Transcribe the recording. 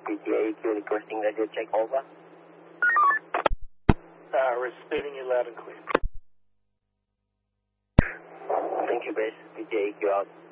PTAEQ requesting radio check, over. Receiving you loud and clear. Thank you, base. PTAEQ out.